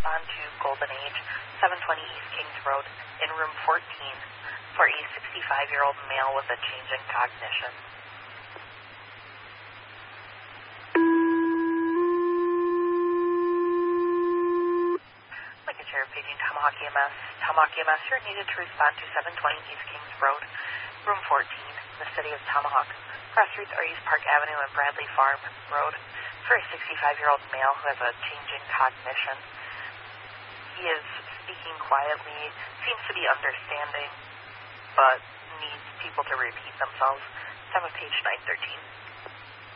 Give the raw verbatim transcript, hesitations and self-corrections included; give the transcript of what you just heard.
respond to Golden Age, seven twenty East Kings Road, in room fourteen, for a sixty-five-year-old male with a change in cognition. Lincolnshire paging Tomahawk E M S. Tomahawk E M S, you're needed to respond to seven twenty East Kings Road, room fourteen, in the city of Tomahawk. Cross streets are East Park Avenue and Bradley Farm Road, for a sixty-five-year-old male who has a change in cognition. He is speaking quietly, seems to be understanding, but needs people to repeat themselves. Time of page nine thirteen.